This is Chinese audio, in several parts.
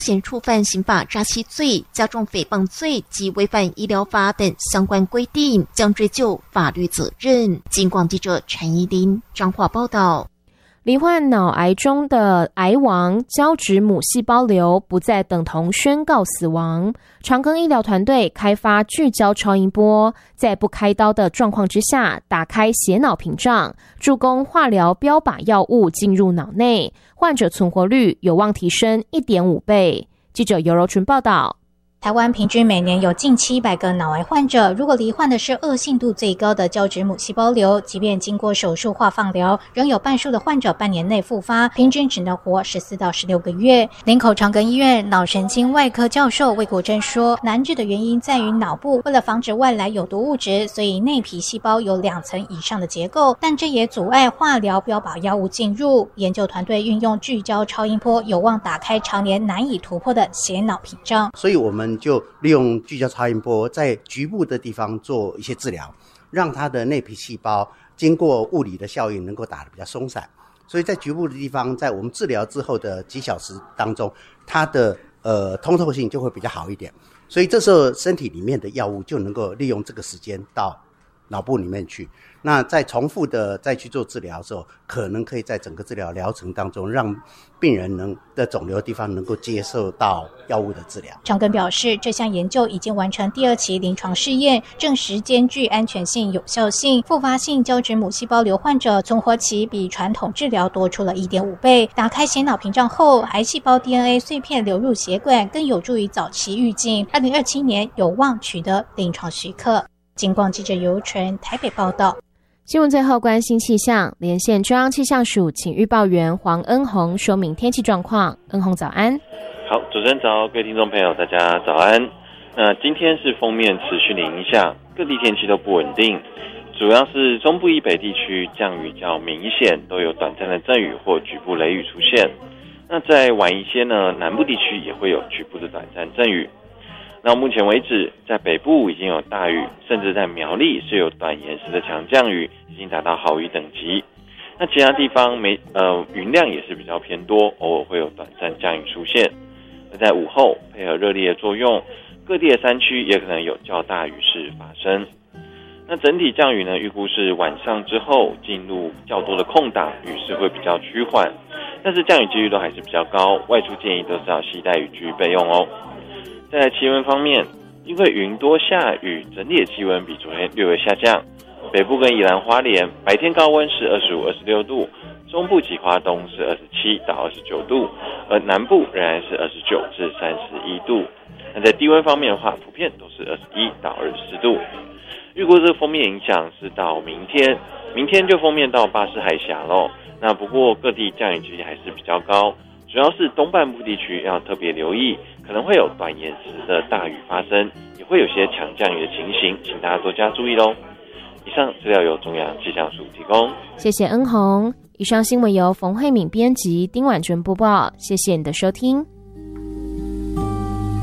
嫌触犯刑法诈欺罪、加重诽谤罪及违反医疗法等相关规定，将追究法律责任。警广记者陈怡琳彰化报道。 罹患脑癌中的癌王胶质母细胞瘤不再等同宣告死亡。长庚医疗团队开发聚焦超音波，在不开刀的状况之下，打开血脑屏障，助攻化疗标靶药物进入脑内，患者存活率有望提升 1.5 倍。记者尤柔纯报道。 台湾平均每年有近700个脑癌患者，如果罹患的是恶性度最高的胶质母细胞瘤，即便经过手术或放疗，仍有半数的患者半年内复发，平均只能活14到16个月。林口长庚医院脑神经外科教授魏国珍说，难治的原因在于脑部为了防止外来有毒物质，所以内皮细胞有2层以上的结构，但这也阻碍化疗标靶药物进入。研究团队运用聚焦超音波，有望打开常年难以突破的血脑屏障。 所以我们就利用聚焦超音波在局部的地方做一些治疗，让它的内皮细胞经过物理的效应能够打得比较松散，所以在局部的地方，在我们治疗之后的几小时当中，它的通透性就会比较好一点，所以这时候身体里面的药物就能够利用这个时间到脑部里面去，那再重复的再去做治疗的时候，可能可以在整个治疗疗程当中让病人的肿瘤地方能够接受到药物的治疗。 长庚表示，这项研究已经完成第2期临床试验，证实兼具安全性、有效性。复发性胶质母细胞瘤患者存活期比传统治疗多出了 1.5 倍。打开血脑屏障后，癌细胞 DNA 碎片流入血管，更有助于早期预警。2027年有望取得临床许可。警广记者尤纯台北报道。 新闻最后关心气象，连线中央气象署请预报员黄恩宏说明天气状况。恩宏早安。 好，主持人早，各位听众朋友大家早安。今天是锋面持续的影响，各地天气都不稳定，主要是中部以北地区降雨较明显，都有短暂的阵雨或局部雷雨出现。那在晚一些呢，南部地区也会有局部的短暂阵雨。到目前为止，在北部已经有大雨，甚至在苗栗是有短延时的强降雨，已经达到豪雨等级。那其他地方云量也是比较偏多，偶尔会有短暂降雨出现。那在午后配合热力的作用，各地的山区也可能有较大雨势发生。那整体降雨呢，预估是晚上之后进入较多的空档，雨势会比较趋缓，但是降雨几率都还是比较高，外出建议都是要携带雨具备用哦。在气温方面，因为云多下雨，整体的气温比昨天略微下降。北部跟宜兰花莲白天高温是25、26度，中部及花东是27到29度，而南部仍然是29至31度。那在低温方面的话，普遍都是21到24度。预估这个锋面影响是到明天就锋面到巴士海峡咯。那不过各地降雨几率还是比较高，主要是东半部地区要特别留意，可能会有短延时的大雨发生，也会有些强降雨的情形，请大家多加注意咯。以上资料由中央气象署提供， 谢谢恩宏。以上新闻由冯慧敏编辑，丁婉纯播报，谢谢你的收听。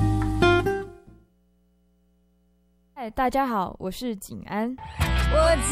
嗨，大家好，我是景安。